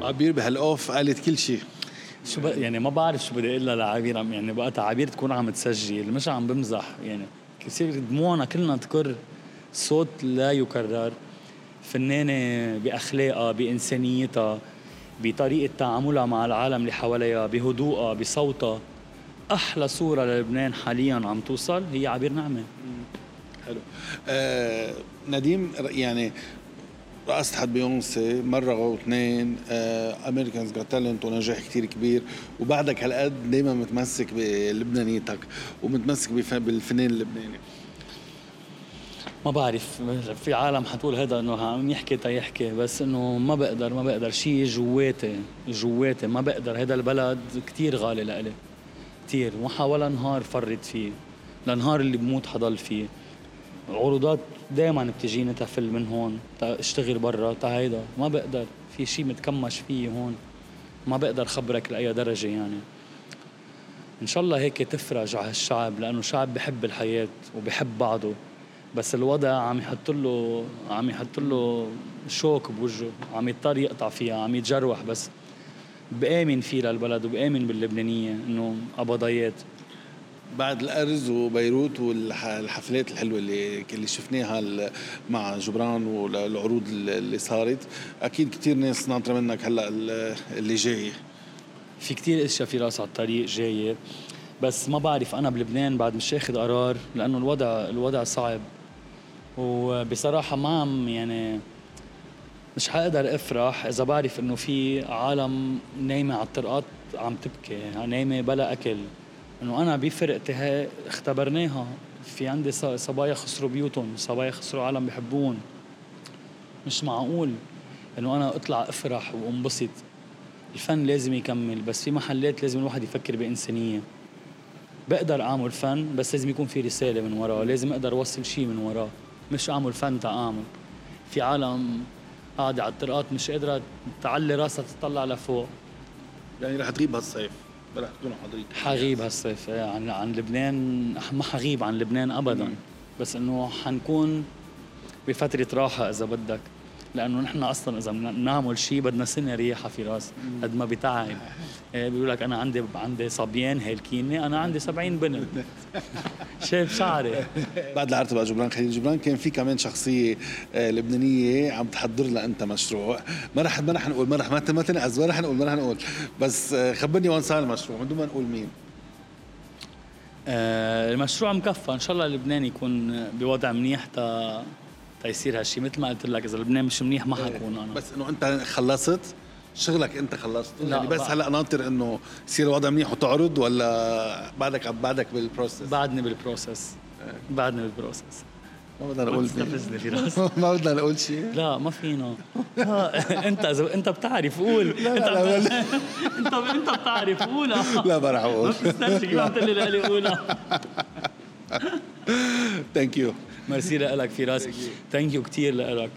عبير بهالأوف قالت كل شيء. شو يعني ما بعرف شو بدي اقول لعبير، يعني بقى عبير تكون عم تسجل مش عم بمزح، يعني كثير دموعنا كلنا تكر، صوت لا يكرر، فنانة بأخلاقها بإنسانيتها بطريقة تعاملها مع العالم اللي حواليها بهدوءها بصوتها. أحلى صورة للبنان حاليا عم توصل هي عبير نعمة. حلو. نديم يعني رقصت حد بيونسي مرة أو اثنين، أمريكانز جوت تالنت ونجاح كتير كبير، وبعدك هالقد دايما متمسك بلبنانيتك ومتمسك بالفنان اللبناني. ما بعرف، في عالم حتقول هذا انه عم يحكي تيحكي، بس انه ما بقدر شيء جواتي ما بقدر. هذا البلد كتير غالي لإلي كتير، ولا نهار فرت فيه، لنهار اللي بموت حضل فيه. العروضات دايما بتجيني تفل من هون اشتغل برا هيدا، ما بقدر، في شيء متكمش فيه هون، ما بقدر خبرك لأي درجة. يعني إن شاء الله هيك تفرج على الشعب، لأنه شعب بحب الحياة وبحب بعضه، بس الوضع عم يحط له شوك بوجهه، عم يضطر يقطع فيها، عم يتجروح. بس بآمن فيه للبلد وبآمن باللبنانية إنه قبضيات. بعد الأرز وبيروت والحفلات الحلوة اللي شفناها مع جبران والعروض اللي صارت، أكيد كتير ناس ناطرة منك هلأ اللي جاي. في كتير اشياء في راس على الطريق جاية، بس ما بعرف. أنا بلبنان بعد مش اخد قرار، لأنه الوضع صعب، وبصراحة ما عم يعني مش حقدر افرح اذا بعرف انه في عالم نايمة على الطرقات عم تبكي، نايمة بلا اكل. انه انا بفرقتي هاي اختبرناها، في عندي صبايا خسروا بيوتهم، صبايا خسروا عالم بحبون. مش معقول انه انا اطلع افرح وانبسط. الفن لازم يكمل، بس في محلات لازم الواحد يفكر بإنسانية. بقدر اعمل فن بس لازم يكون في رسالة من وراه، لازم اقدر اوصل شيء من وراه، مش اعمل فن تعامل. في عالم قاعدة على الطرقات مش قادرة تعلي راسها تطلع لفوق. يعني رح تغيب هالصيف؟ رح تكونوا حاضرين؟ حغيب هالصيف عن لبنان، ما حغيب عن لبنان أبدا. بس إنه حنكون بفترة راحة إذا بدك، لأنه نحن أصلا إذا نعمل شيء بدنا سنة ريحة في راس قد ما بتعب. بيقول لك أنا عندي صبيان هالكيني، أنا عندي 70 بنت. شايف شعري. بعد العرض بقى جبران خليل جبران، كان في كمان شخصية لبنانية عم تحضر لها أنت مشروع، ما رح نقول، ما رح نقول، بس خبرني وين صار المشروع من دون ما نقول مين. المشروع مكفى إن شاء الله. لبنان يكون بوضع منيح تيصير هالشي. مثل ما قلت لك إذا لبنان مش منيح ما حكون أنا. بس إنه أنت خلصت شغلك، أنت خلصت يعني، بس بقى. هلأ ناطر إنه يصير الوضع منيح وتعرض، ولا بعدك بالبروسس؟ بعدني بالبروسس. ما بدنا نقول تستفزني في راسي. ما بدنا نقول شيء. لا ما فينا. انت بتعرف قول. لا انت بتعرف قول. لا برح اقول. ما بتستنى ما بتقول لي قول. ثانك يو. ميرسي لك في راسي. ثانك يو كثير لك.